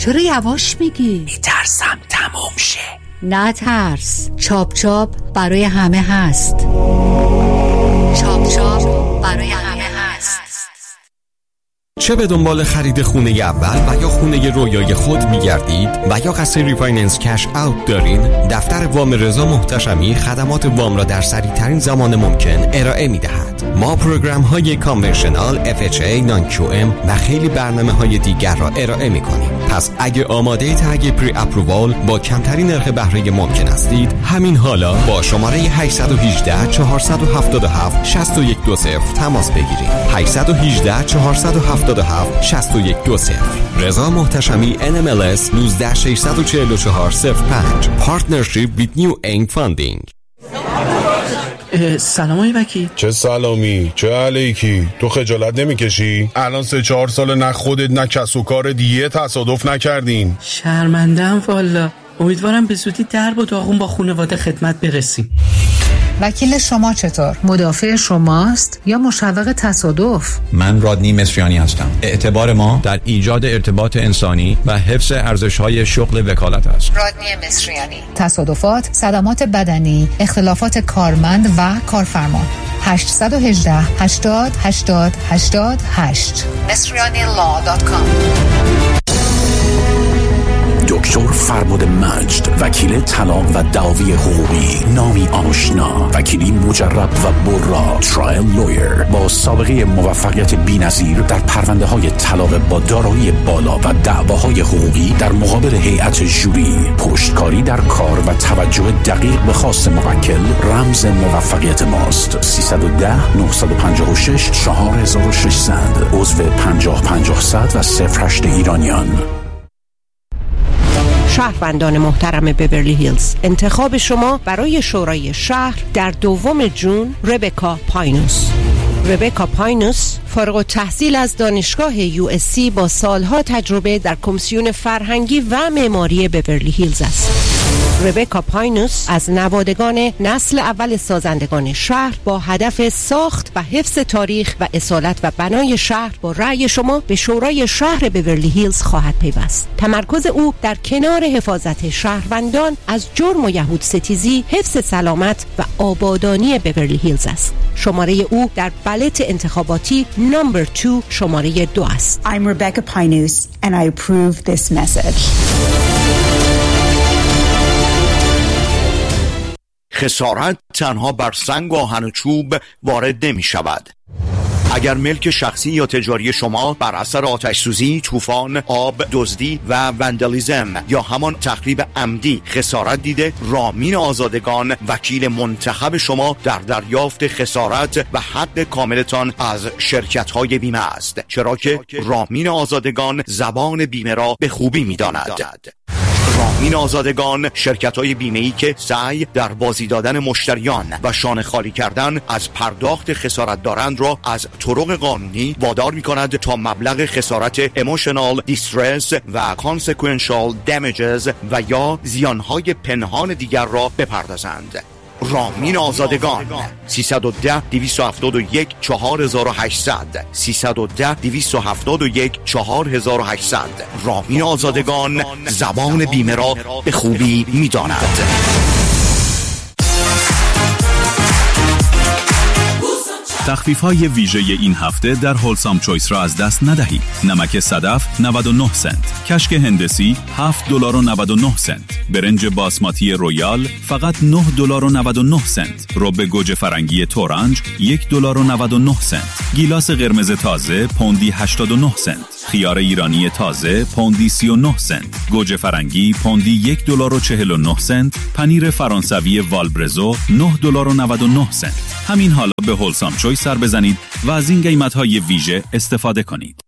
چرا یواش میگی؟ میترسم تموم شه. نه ترس، چاپ چاپ برای همه هست. چاپ چاپ برای همه هست. چه به دنبال خرید خونه اول و یا خونه رویای خود می‌گردید و یا قصد ریفایننس کش اوت دارین، دفتر وام رضا محتشمی خدمات وام را در سریع‌ترین زمان ممکن ارائه می‌دهد. ما پروگرام‌های کانونشنال، FHA، نان QM و خیلی برنامه‌های دیگر را ارائه می‌کنیم. پس اگه آماده تگ پری اپرووال با کمترین نرخ بهره ممکن هستید، همین حالا با شماره 818 477 6120 تماس بگیرید. 818 477 6120. رضا محتشمی NMLS 1964405. Partnership with New Aim Funding. سلام آقای وکیل. چه سلامی، چه علیکی؟ تو خجالت نمیکشی؟ الان 3-4 سال نه خودت نه کس و کار دیگه تصادف نکردین. شرمنده‌ام والا. امیدوارم به زودی درب و داغون با خانواده خدمت برسیم. وکیل شما چطور؟ مدافع شماست یا مشوق تصادف؟ من رادنی مصریانی هستم. اعتبار ما در ایجاد ارتباط انسانی و حفظ ارزش‌های شغل وکالت است. رادنی مصریانی. تصادفات، صدمات بدنی، اختلافات کارمند و کارفرما. 818 80 80 88 مصریانی.law.com. دکتر فرباد مجد، وکیل طلاق و دعاوی حقوقی، نامی آشنا، وکیلی مجرب و برا، ترایل لویر با سابقه موفقیت بی‌نظیر در پرونده‌های طلاق با دارایی بالا و دعواهای حقوقی در مقابل هیئت ژوری، پشتکاری در کار و توجه دقیق به خواست موکل رمز موفقیت ماست. 310 956 4600 عضو 50-50 و 08 ایرانیان. شهروندان محترم بیورلی هیلز، انتخاب شما برای شورای شهر در 2 جون ربکا پاینوس. ربکا پاینوس فارغ التحصیل از دانشگاه USC با سالها تجربه در کمیسیون فرهنگی و معماری بیورلی هیلز است. ربکا پاینوس از نوادگان نسل اول سازندگان شهر با هدف ساخت و حفظ تاریخ و اصالت و بنای شهر با رأی شما به شورای شهر بیورلی هیلز خواهد پیوست. تمرکز او در کنار حفاظت شهروندان از جرم و یهود ستیزی، حفظ سلامت و آبادانی بیورلی هیلز است. شماره او در بلت انتخاباتی نمبر 2 شماره 2 است. I'm Rebecca Pinus and I approve this message. خسارت تنها بر سنگ و آهن و چوب وارد نمی شود. اگر ملک شخصی یا تجاری شما بر اثر آتش سوزی، طوفان، آب، دزدی و وندالیزم یا همان تخریب عمدی خسارت دیده، رامین آزادگان وکیل منتخب شما در دریافت خسارت و حق کاملتان از شرکت‌های بیمه است، چرا که رامین آزادگان زبان بیمه را به خوبی می‌داند. رامین آزادگان شرکت‌های بیمه‌ای که سعی در بازی دادن مشتریان و شانه خالی کردن از پرداخت خسارت دارند را از طرق قانونی وادار می‌کند تا مبلغ خسارت emotional distress و consequential damages و یا زیانهای پنهان دیگر را بپردازند. رامین آزادگان 310 271 4800 310 271 4800. رامین آزادگان زبان بیمه را به خوبی می‌داند. تخفیف‌های ویژه این هفته در هولسام چویس را از دست ندهید. نمک صدف 99 سنت، کشک هندسی $7.99، برنج باسماتی رویال فقط $9.99، رب گوجه فرنگی تورنج $1.99، گیلاس قرمز تازه پوندی 89 سنت، خیار ایرانی تازه پوندی 39 سنت، گوجه فرنگی پوندی $1.49، پنیر فرانسوی والبرزو $9.99. همین حالا به هولسام چویس سر بزنید و از این قیمت‌های ویژه استفاده کنید.